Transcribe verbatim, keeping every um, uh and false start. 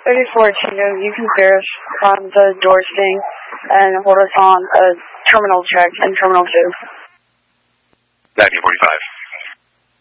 thirty-four, Tango, you can finish on the doors thing and hold us on a terminal check in Terminal two. nineteen forty-five.